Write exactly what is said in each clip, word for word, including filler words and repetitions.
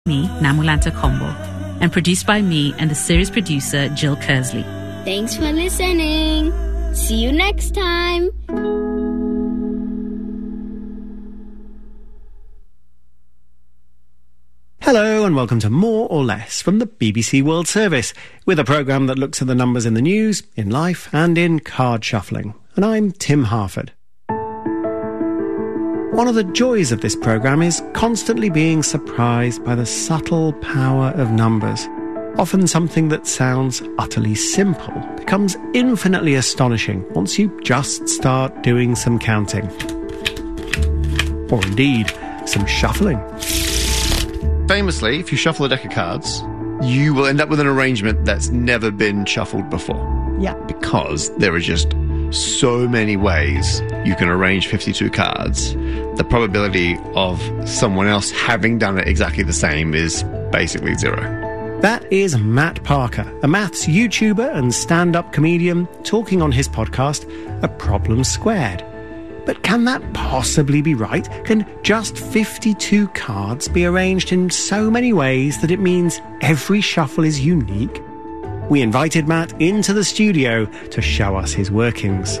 me, Namulanta Combo, and produced by me and the series producer, Jill Kersley. Thanks for listening. See you next time. Hello and welcome to More or Less from the B B C World Service, with a programme that looks at the numbers in the news, in life and in card shuffling. And I'm Tim Harford. One of the joys of this programme is constantly being surprised by the subtle power of numbers. Often something that sounds utterly simple becomes infinitely astonishing once you just start doing some counting. Or indeed, some shuffling. Famously, if you shuffle a deck of cards, you will end up with an arrangement that's never been shuffled before. Yeah. Because there are just so many ways you can arrange fifty-two cards. The probability of someone else having done it exactly the same is basically zero. That is Matt Parker, a maths YouTuber and stand-up comedian, talking on his podcast, A Problem Squared. But can that possibly be right? Can just fifty-two cards be arranged in so many ways that it means every shuffle is unique? We invited Matt into the studio to show us his workings.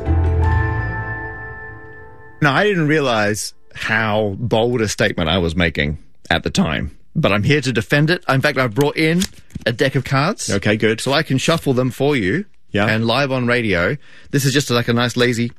Now, I didn't realise how bold a statement I was making at the time, but I'm here to defend it. In fact, I've brought in a deck of cards. Okay, good. So I can shuffle them for you. Yeah. And live on radio. This is just like a nice lazy...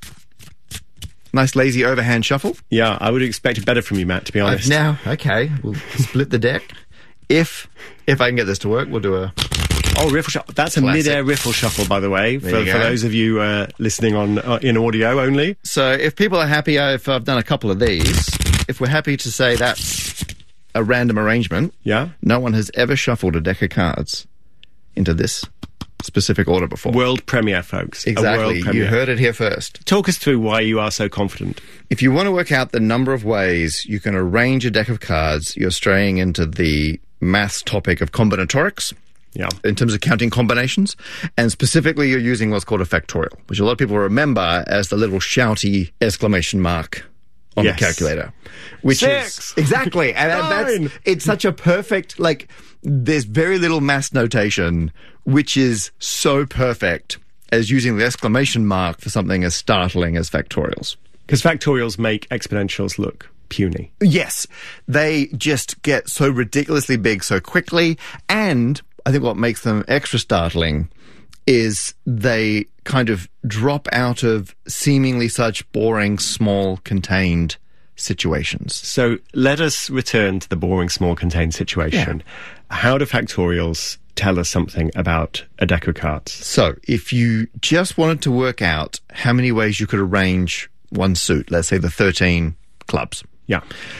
Nice lazy overhand shuffle. Yeah, I would expect it better from you, Matt, to be honest. Uh, now, okay, we'll split the deck. If if I can get this to work, we'll do a... Oh, riffle shuffle. That's Classic. a mid-air riffle shuffle, by the way, for, There you for go. those of you uh, listening on uh, in audio only. So if people are happy, uh, if I've done a couple of these, if we're happy to say that's a random arrangement, Yeah. no one has ever shuffled a deck of cards into this specific order before. World premiere, folks. A Exactly. world You premiere. heard it here first. Talk us through why you are so confident. If you want to work out the number of ways you can arrange a deck of cards, you're straying into the maths topic of combinatorics. Yeah. In terms of counting combinations, and specifically you're using what's called a factorial, which a lot of people remember as the little shouty exclamation mark on Yes. the calculator. Which Six. is exactly, and Nine. that's it's such a perfect, like, there's very little math notation which is so perfect as using the exclamation mark for something as startling as factorials. Because factorials make exponentials look puny. Yes, they just get so ridiculously big so quickly, and I think what makes them extra startling is they kind of drop out of seemingly such boring, small, contained situations. So let us return to the boring, small, contained situation. How do factorials tell us something about a deck of cards? So if you just wanted to work out how many ways you could arrange one suit, let's say the thirteen clubs, Yeah.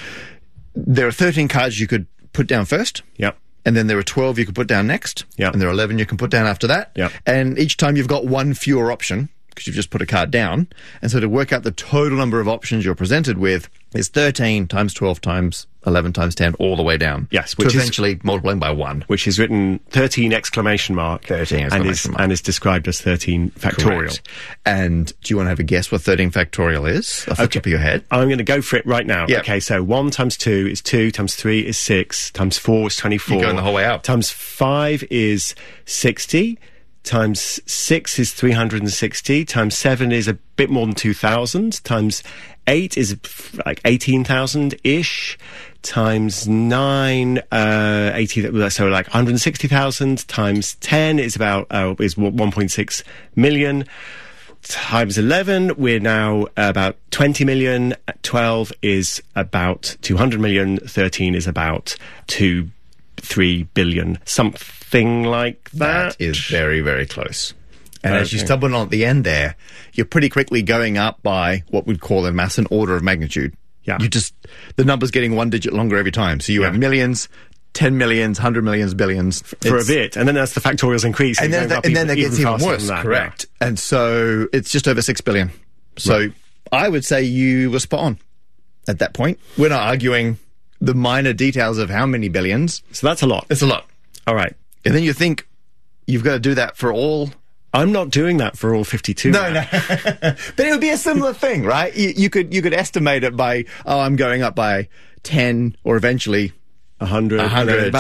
there are thirteen cards you could put down first. Yeah. And then there are twelve you can put down next. Yeah. And there are eleven you can put down after that. Yeah. And each time you've got one fewer option, because you've just put a card down. And so to work out the total number of options you're presented with is thirteen times twelve times eleven times ten, all the way down. Yes, to which is- eventually multiplying by one. Which is written thirteen exclamation mark. thirteen and is, exclamation mark. and is described as thirteen factorial. Correct. And do you want to have a guess what thirteen factorial is off the top of your head? I'm going to go for it right now. Yep. Okay, so one times two is two, times three is six, times four is twenty-four. You're going the whole way up. Times five is sixty, times six is three hundred sixty, times seven is a bit more than two thousand, times eight is f- like eighteen thousand-ish, times nine, uh, eighty, so like one hundred sixty thousand, times ten is about, uh, is one point six million. Times eleven, we're now about twenty million. twelve is about two hundred million. thirteen is about two, three billion. Something like that. That is very, very close. And as you Okay. stumble on at the end there, you're pretty quickly going up by what we'd call in maths an order of magnitude. Yeah. You just, the number's getting one digit longer every time. So you Yeah. have millions, ten millions, hundred millions, billions. For a It's- bit. And then as the factorials increase. And then, it goes up and then it even- gets even faster worse, than that, correct. And so it's just over six billion. So Right. I would say you were spot on at that point. We're not arguing the minor details of how many billions. yeah. So that's a lot. It's a lot. All right. And then you think you've got to do that for all. I'm not doing that for all fifty-two. No, now. no. But it would be a similar thing, right? You, you could you could estimate it by, oh, I'm going up by ten or eventually A hundred. A hundred. About